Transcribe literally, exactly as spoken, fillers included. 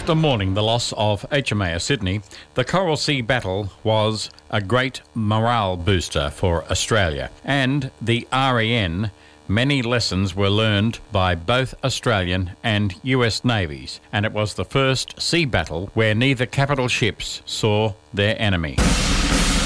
After mourning the loss of H M A S Sydney, the Coral Sea battle was a great morale booster for Australia, and the R E N. Many lessons were learned by both Australian and U S navies, and it was the first sea battle where neither capital ships saw their enemy.